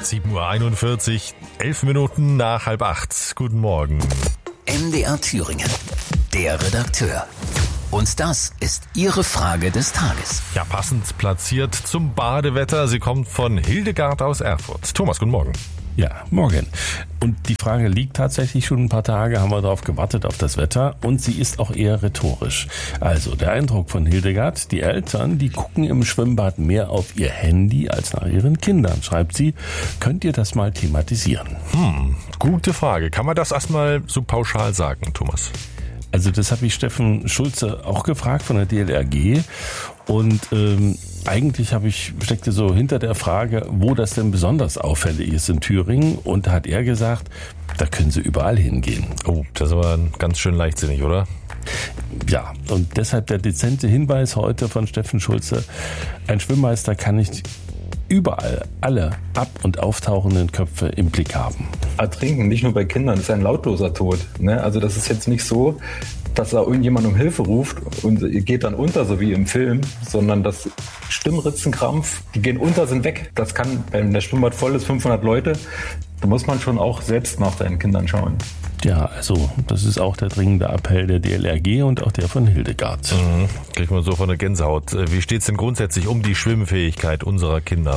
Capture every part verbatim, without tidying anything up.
sieben Uhr einundvierzig, elf Minuten nach halb acht. Guten Morgen. M D R Thüringen, der Redakteur. Und das ist Ihre Frage des Tages. Ja, passend platziert zum Badewetter. Sie kommt von Hildegard aus Erfurt. Thomas, guten Morgen. Ja, morgen. Und die Frage liegt tatsächlich schon ein paar Tage, haben wir darauf gewartet, auf das Wetter. Und sie ist auch eher rhetorisch. Also der Eindruck von Hildegard, die Eltern, die gucken im Schwimmbad mehr auf ihr Handy als nach ihren Kindern, schreibt sie. Könnt ihr das mal thematisieren? Hm, gute Frage. Kann man das erstmal so pauschal sagen, Thomas? Also das habe ich Steffen Schulze auch gefragt von der D L R G. Und ähm, eigentlich habe ich steckte so hinter der Frage, wo das denn besonders auffällig ist in Thüringen. Und da hat er gesagt, da können sie überall hingehen. Oh, das ist aber ganz schön leichtsinnig, oder? Ja, und deshalb der dezente Hinweis heute von Steffen Schulze. Ein Schwimmmeister kann nicht überall alle ab- und auftauchenden Köpfe im Blick haben. Ertrinken, nicht nur bei Kindern, ist ein lautloser Tod. Ne? Also das ist jetzt nicht so, dass da irgendjemand um Hilfe ruft und geht dann unter, so wie im Film, sondern das Stimmritzenkrampf, die gehen unter, sind weg. Das kann, wenn der Schwimmbad voll ist, fünfhundert Leute, da muss man schon auch selbst nach seinen Kindern schauen. Ja, also das ist auch der dringende Appell der D L R G und auch der von Hildegard. Mhm. Kriegt man so von der Gänsehaut. Wie steht es denn grundsätzlich um die Schwimmfähigkeit unserer Kinder?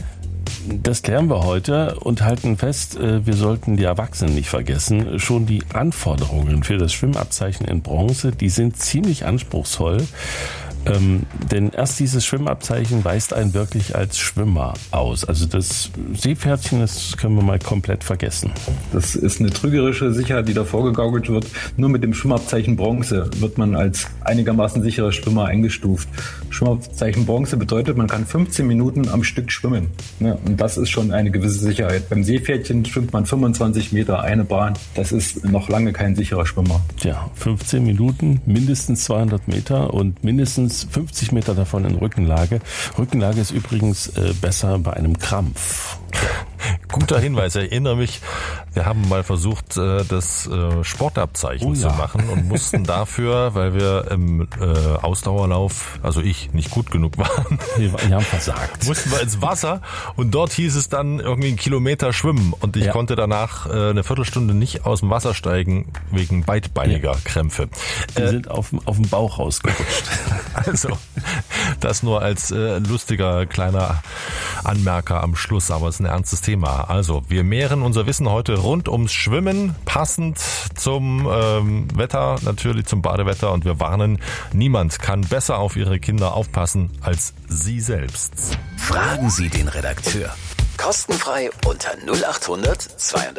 Das klären wir heute und halten fest, wir sollten die Erwachsenen nicht vergessen. Schon die Anforderungen für das Schwimmabzeichen in Bronze, die sind ziemlich anspruchsvoll. Ähm, denn erst dieses Schwimmabzeichen weist einen wirklich als Schwimmer aus. Also das Seepferdchen, das können wir mal komplett vergessen. Das ist eine trügerische Sicherheit, die da vorgegaukelt wird. Nur mit dem Schwimmabzeichen Bronze wird man als einigermaßen sicherer Schwimmer eingestuft. Schwimmabzeichen Bronze bedeutet, man kann fünfzehn Minuten am Stück schwimmen. Ja, und das ist schon eine gewisse Sicherheit. Beim Seepferdchen schwimmt man fünfundzwanzig Meter eine Bahn. Das ist noch lange kein sicherer Schwimmer. Tja, fünfzehn Minuten, mindestens zweihundert Meter und mindestens fünfzig Meter davon in Rückenlage. Rückenlage ist übrigens äh, besser bei einem Krampf. Guter Hinweis, ich erinnere mich, wir haben mal versucht, das Sportabzeichen oh, ja. zu machen und mussten dafür, weil wir im Ausdauerlauf, also ich, nicht gut genug waren, wir haben versagt, mussten wir ins Wasser und dort hieß es dann irgendwie einen Kilometer schwimmen und ich ja. konnte danach eine Viertelstunde nicht aus dem Wasser steigen wegen beidbeiniger ja. Krämpfe. Die äh, sind auf, auf dem Bauch rausgerutscht. Also, das nur als äh, lustiger kleiner Anmerker am Schluss, aber es ist ein ernstes Thema. Also, wir mehren unser Wissen heute rund ums Schwimmen, passend zum ähm, Wetter, natürlich zum Badewetter, und wir warnen, niemand kann besser auf Ihre Kinder aufpassen als Sie selbst. Fragen Sie den Redakteur. Kostenfrei unter null acht hundert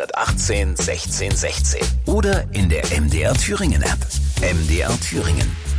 zweihundertachtzehn sechzehn sechzehn oder in der M D R Thüringen App. M D R Thüringen.